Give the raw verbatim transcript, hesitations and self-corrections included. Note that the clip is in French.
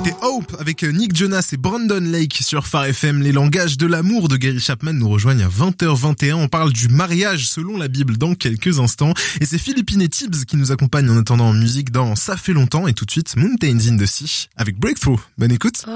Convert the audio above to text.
C'était Hope avec Nick Jonas et Brandon Lake sur Phare F M. Les langages de l'amour de Gary Chapman nous rejoignent à vingt heures vingt et un. On parle du mariage selon la Bible dans quelques instants. Et c'est Philippine et Tibbs qui nous accompagnent en attendant en musique dans Ça fait longtemps. Et tout de suite, Mountains in the Sea avec Breakthrough. Bonne écoute.